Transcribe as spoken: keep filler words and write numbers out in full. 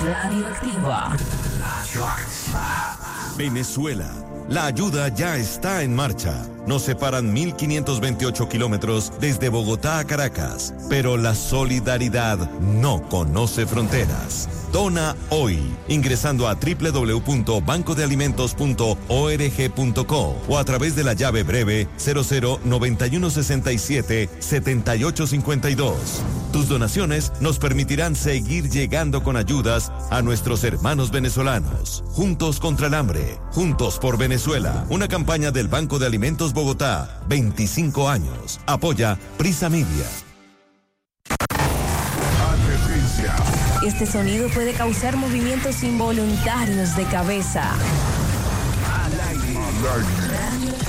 Radioactiva. Venezuela. La ayuda ya está en marcha. Nos separan mil quinientos veintiocho kilómetros desde Bogotá a Caracas, pero la solidaridad no conoce fronteras. Dona hoy, ingresando a doble u doble u doble u punto banco de alimentos punto org punto co o a través de la llave breve cero cero noventa y uno sesenta y siete setenta y ocho cincuenta y dos. Tus donaciones nos permitirán seguir llegando con ayudas a nuestros hermanos venezolanos. Juntos contra el hambre, juntos por Venezuela. Una campaña del Banco de Alimentos Bogotá, veinticinco años. Apoya Prisa Media. Este sonido puede causar movimientos involuntarios de cabeza. Al aire. Al aire.